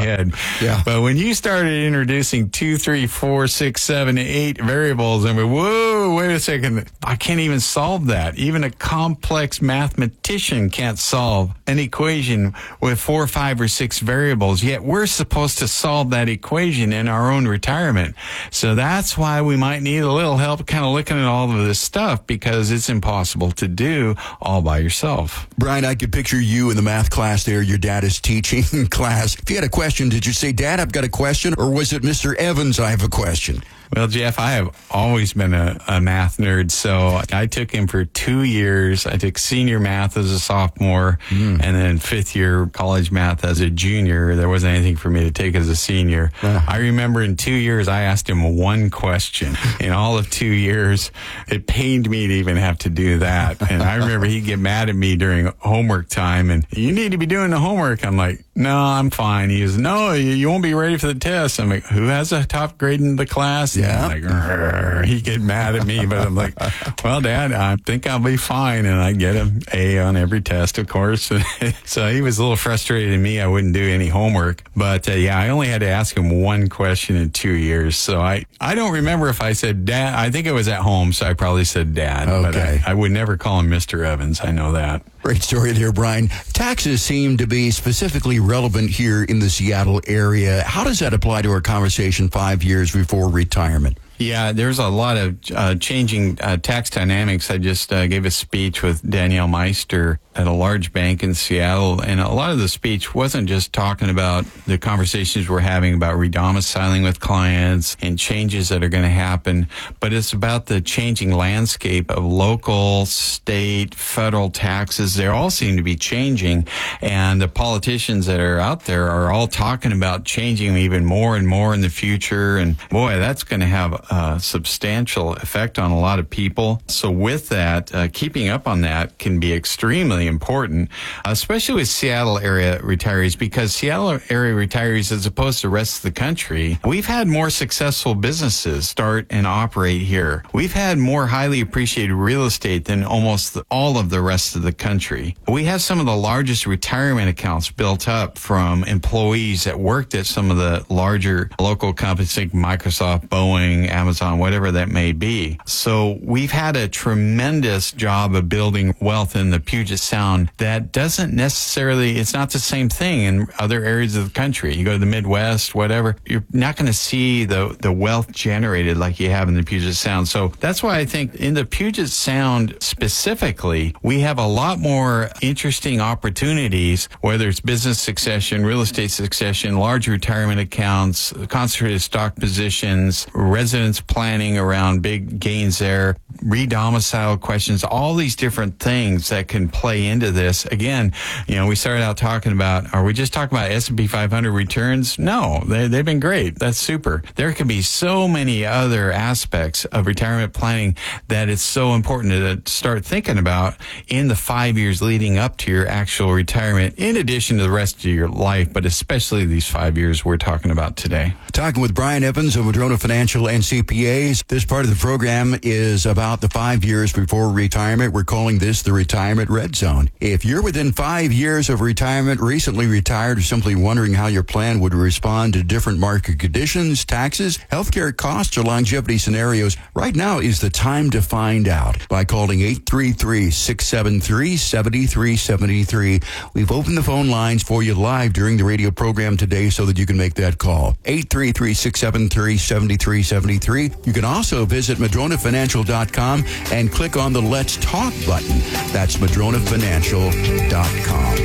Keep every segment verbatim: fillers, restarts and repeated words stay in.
head. Yeah. But when you started introducing two, three, four, six, seven, eight variables, I mean, whoa, wait a second. I can't even solve that. Even a complex mathematician can't solve an equation with four, five, or six variables. Yet we're supposed to solve that equation in our own retirement. So that's why we might need a little help kind of looking at all of this stuff, because it's impossible to do all by yourself. Brian, I could picture you in the math class there. Your dad is teaching class. If you had a question, did you say, Dad, I've got a question? Or was it Mister Evans, I have a question? Well, Jeff, I have always been a, a math nerd, so I took him for two years. I took senior math as a sophomore, mm. and then fifth year college math as a junior. There wasn't anything for me to take as a senior. Uh. I remember in two years, I asked him one question. In all of two years, it pained me to even have to do that. And I remember he'd get mad at me during homework time, and you need to be doing the homework. I'm like, no, I'm fine. He goes, no, you, you won't be ready for the test. I'm like, who has a top grade in the class? Yeah. Like, he'd get mad at me, but I'm like, well, Dad, I think I'll be fine. And I get an A on every test, of course. So he was a little frustrated at me. I wouldn't do any homework. But uh, yeah, I only had to ask him one question in two years. So I, I don't remember if I said Dad. I think it was at home, so I probably said Dad. Okay. But I, I would never call him Mister Evans. I know that. Great story there, Brian. Taxes seem to be specifically relevant here in the Seattle area. How does that apply to our conversation five years before retirement? Yeah, there's a lot of uh, changing uh, tax dynamics. I just uh, gave a speech with Danielle Meister at a large bank in Seattle, and a lot of the speech wasn't just talking about the conversations we're having about redomiciling with clients and changes that are going to happen, but it's about the changing landscape of local, state, federal taxes. They all seem to be changing, and the politicians that are out there are all talking about changing them even more and more in the future, and boy, that's going to have a substantial effect on a lot of people. So with that, uh, keeping up on that can be extremely important, especially with Seattle area retirees, because Seattle area retirees, as opposed to the rest of the country, we've had more successful businesses start and operate here. We've had more highly appreciated real estate than almost the, all of the rest of the country. We have some of the largest retirement accounts built up from employees that worked at some of the larger local companies like Microsoft, Boeing, Amazon, whatever that may be. So we've had a tremendous job of building wealth in the Puget Sound that doesn't necessarily, it's not the same thing in other areas of the country. You go to the Midwest, whatever, you're not going to see the, the wealth generated like you have in the Puget Sound. So that's why I think in the Puget Sound specifically, we have a lot more interesting opportunities, whether it's business succession, real estate succession, large retirement accounts, concentrated stock positions, residence planning around big gains there, redomicile questions, all these different things that can play into this. Again, you know, we started out talking about, are we just talking about S and P five hundred returns? No, they, they've been great. That's super. There can be so many other aspects of retirement planning that it's so important to start thinking about in the five years leading up to your actual retirement, in addition to the rest of your life, but especially these five years we're talking about today. Talking with Brian Evans of Madrona Financial and C P As. This part of the program is about the five years before retirement. We're calling this the Retirement Red Zone. If you're within five years of retirement, recently retired, or simply wondering how your plan would respond to different market conditions, taxes, healthcare costs, or longevity scenarios, right now is the time to find out by calling eight three three, six seven three, seven three seven three. We've opened the phone lines for you live during the radio program today so that you can make that call. eight three three, six seven three, seven three seven three. You can also visit Madrona Financial dot com and click on the Let's Talk button. That's Madrona Financial dot com.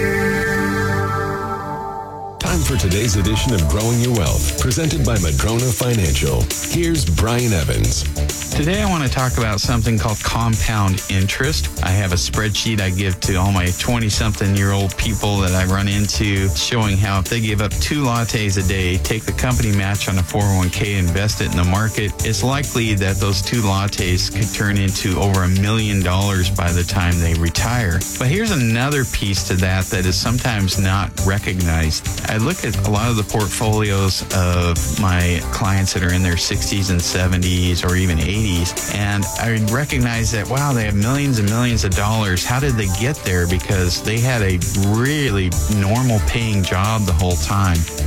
Time for today's edition of Growing Your Wealth, presented by Madrona Financial. Here's Brian Evans. Today I want to talk about something called compound interest. I have a spreadsheet I give to all my twenty-something-year-old people that I run into, showing how if they give up two lattes a day, take the company match on a four oh one k, invest it in the market, it's likely that those two lattes could turn into over a million dollars by the time they retire. But here's another piece to that that is sometimes not recognized. I look at a lot of the portfolios of my clients that are in their sixties and seventies or even eighties, and I recognize that, wow, they have millions and millions of dollars. How did they get there? Because they had a really normal paying job the whole time.